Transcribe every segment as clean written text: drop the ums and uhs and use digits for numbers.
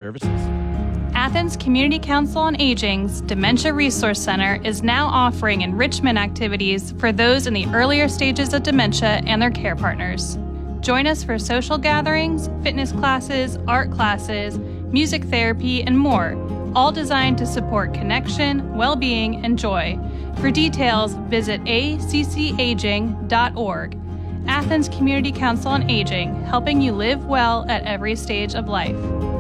services. Athens Community Council on Aging's Dementia Resource Center is now offering enrichment activities for those in the earlier stages of dementia and their care partners. Join us for social gatherings, fitness classes, art classes, music therapy, and more, all designed to support connection, well-being, and joy. For details, visit accaging.org. Athens Community Council on Aging, helping you live well at every stage of life.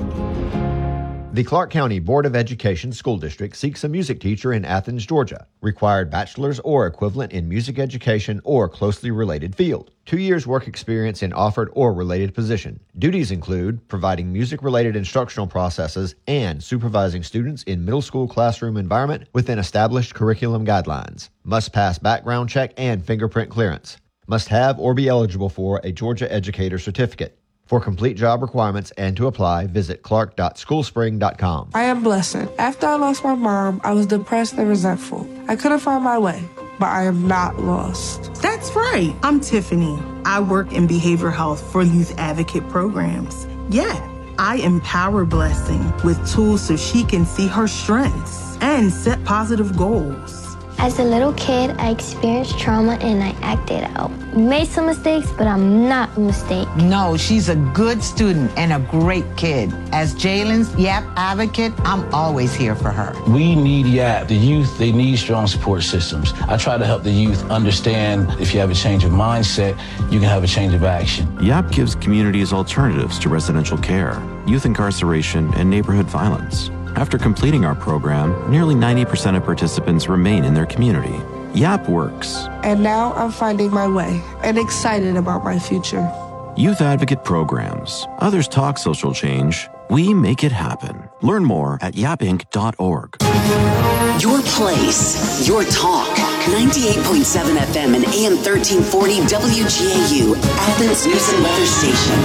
The Clark County Board of Education School District seeks a music teacher in Athens, Georgia. Required bachelor's or equivalent in music education or closely related field. 2 years work experience in offered or related position. Duties include providing music-related instructional processes and supervising students in middle school classroom environment within established curriculum guidelines. Must pass background check and fingerprint clearance. Must have or be eligible for a Georgia Educator Certificate. For complete job requirements and to apply, visit clark.schoolspring.com. I am blessed. After I lost my mom, I was depressed and resentful. I couldn't find my way, but I am not lost. That's right. I'm Tiffany. I work in behavioral health for youth advocate programs. Yeah, I empower Blessing with tools so she can see her strengths and set positive goals. As a little kid, I experienced trauma and I acted out. Made some mistakes, but I'm not a mistake. No, she's a good student and a great kid. As Jalen's YAP advocate, I'm always here for her. We need YAP. The youth, they need strong support systems. I try to help the youth understand if you have a change of mindset, you can have a change of action. YAP gives communities alternatives to residential care, youth incarceration, and neighborhood violence. After completing our program, nearly 90% of participants remain in their community. YAP works. And now I'm finding my way and excited about my future. Youth Advocate Programs. Others talk social change. We make it happen. Learn more at yapinc.org. Your place, your talk. 98.7 FM and AM 1340 WGAU, Athens News and Weather Station.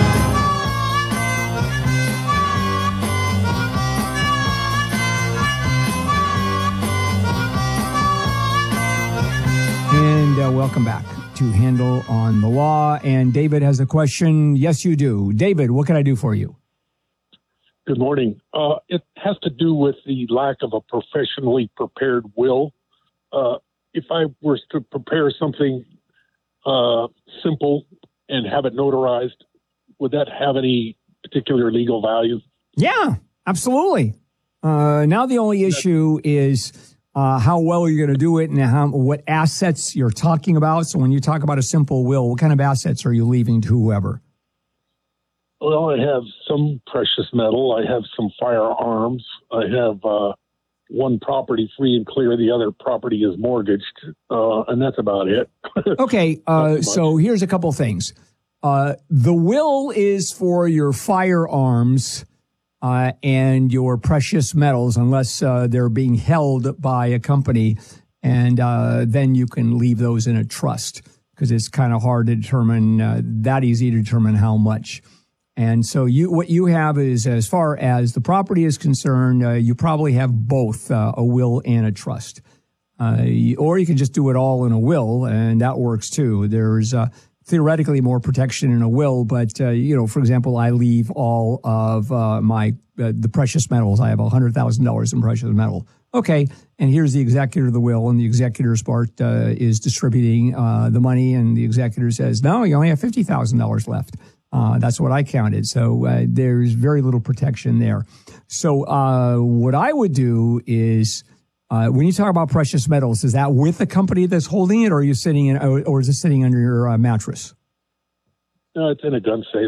And welcome back to Handle on the Law. And David has a question. Yes, you do. David, what can I do for you? Good morning. It has to do with the lack of a professionally prepared will. If I were to prepare something simple and have it notarized, would that have any particular legal value? Yeah, absolutely. Now the only issue is how well you're going to do it and what assets you're talking about. So when you talk about a simple will, what kind of assets are you leaving to whoever? Well, I have some precious metal. I have some firearms. I have one property free and clear. The other property is mortgaged, and that's about it. Okay, so here's a couple things. The will is for your firearms and your precious metals, unless they're being held by a company, and then you can leave those in a trust because it's kind of hard to determine, that easy to determine how much. And so what you have is, as far as the property is concerned, you probably have both a will and a trust. Or you can just do it all in a will, and that works too. There's theoretically more protection in a will, but, for example, I leave all of the precious metals. I have $100,000 in precious metal. Okay, and here's the executor of the will, and the executor's part is distributing the money, and the executor says, no, you only have $50,000 left. That's what I counted. So there's very little protection there. So what I would do is, when you talk about precious metals, is that with the company that's holding it, or are you sitting in, or is it sitting under your mattress? No, it's in a gun safe.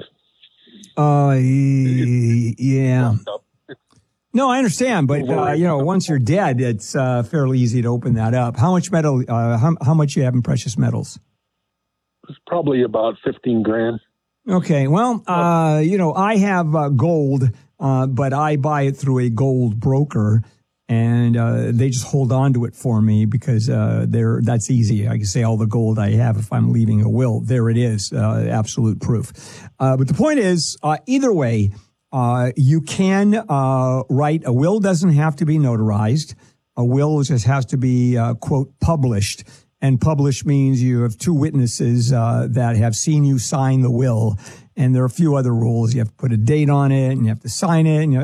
Yeah. No, I understand, but once you're dead, it's fairly easy to open that up. How much metal? How much you have in precious metals? It's probably about $15,000. Okay, well, I have gold, but I buy it through a gold broker, and they just hold on to it for me because that's easy. I can say all the gold I have if I'm leaving a will. There it is, absolute proof. But the point is, either way, you can write. A will doesn't have to be notarized. A will just has to be, quote, published. And published means you have two witnesses that have seen you sign the will. And there are a few other rules. You have to put a date on it, and you have to sign it, and